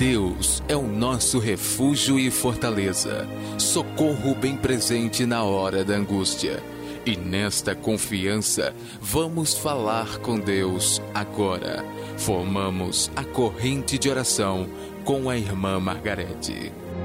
Deus é o nosso refúgio e fortaleza, socorro bem presente na hora da angústia. E nesta confiança, vamos falar com Deus agora. Formamos a corrente de oração com a irmã Margarete.